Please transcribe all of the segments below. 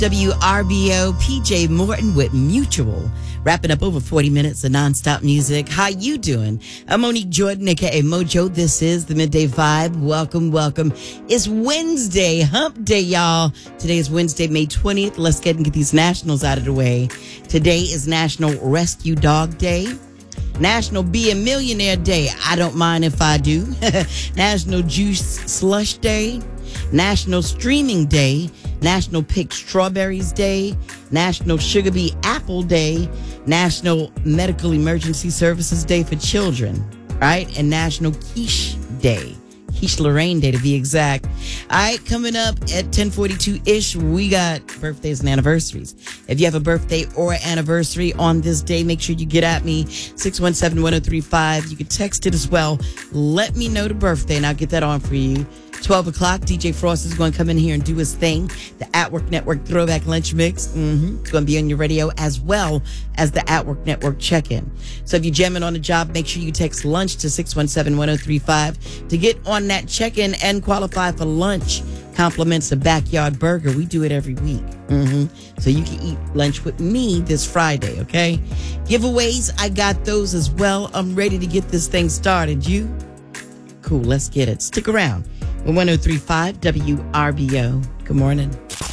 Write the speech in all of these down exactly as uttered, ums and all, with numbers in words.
W R B O, P J Morton with Mutual. Wrapping up over forty minutes of nonstop music. How you doing? I'm Monique Jordan, a k a. Mojo. This is the Midday Vibe. Welcome, welcome. It's Wednesday, hump day, y'all. Today is Wednesday, May twentieth. Let's get and get these nationals out of the way. Today is National Rescue Dog Day. National Be a Millionaire Day. I don't mind if I do. National Juice Slush Day. National Streaming Day. National Pick Strawberries Day. National Sugar Bee Apple Day. National Medical Emergency Services Day for Children. Right? And National Quiche Day. Quiche Lorraine Day to be exact. All right, coming up at ten forty-two-ish, we got birthdays and anniversaries. If you have a birthday or anniversary on this day, make sure you get at me, six one seven, one oh three five. You can text it as well. Let me know the birthday, and I'll get that on for you. twelve o'clock, D J Frost is going to come in here and do his thing. The At Work Network Throwback Lunch Mix. Mm-hmm. It's going to be on your radio as well as the At Work Network check-in. So if you're jamming on the job, make sure you text lunch to six one seven, one oh three five to get on that check-in and qualify for lunch. Compliments of Backyard Burger. We do it every week. Mm-hmm. So you can eat lunch with me this Friday, okay? Giveaways, I got those as well. I'm ready to get this thing started. You? Cool, let's get it. Stick around. one oh three five W R B O. Good morning.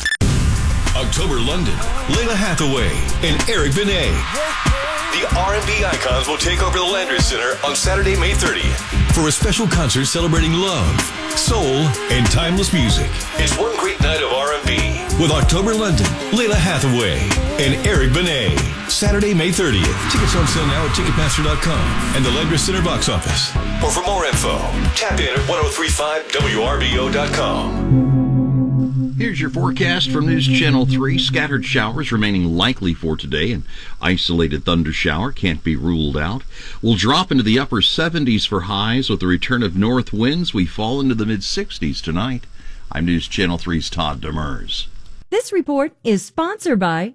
October London, Lalah Hathaway, and Eric Benet. The R and B icons will take over the Landry Center on Saturday, May thirtieth for a special concert celebrating love, soul, and timeless music. It's one great night of R and B with October London, Lalah Hathaway, and Eric Benet. Saturday, May thirtieth. Tickets on sale now at Ticketmaster dot com and the Landry Center box office. Or for more info, tap in at ten thirty-five W R B O dot com. Here's your forecast from News Channel three. Scattered showers remaining likely for today. An isolated thunder shower can't be ruled out. We'll drop into the upper seventies for highs. With the return of north winds, we fall into the mid-sixties tonight. I'm News Channel three's Todd Demers. This report is sponsored by...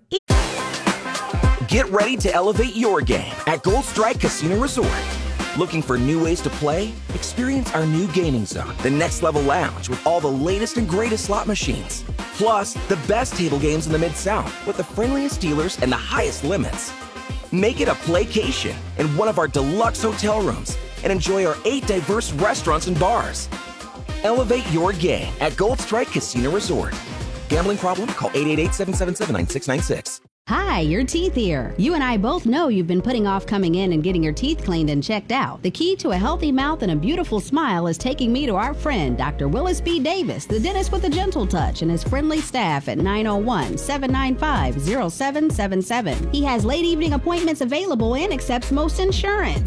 Get ready to elevate your game at Gold Strike Casino Resort. Looking for new ways to play? Experience our new gaming zone, the Next Level Lounge, with all the latest and greatest slot machines. Plus, the best table games in the Mid-South with the friendliest dealers and the highest limits. Make it a playcation in one of our deluxe hotel rooms and enjoy our eight diverse restaurants and bars. Elevate your game at Gold Strike Casino Resort. Gambling problem? Call eight eight eight, seven seven seven, nine six nine six. Hi, your teeth here. You and I both know you've been putting off coming in and getting your teeth cleaned and checked out. The key to a healthy mouth and a beautiful smile is taking me to our friend, Doctor Willis B. Davis, the dentist with a gentle touch, and his friendly staff at nine oh one, seven nine five, oh seven seven seven. He has late evening appointments available and accepts most insurance.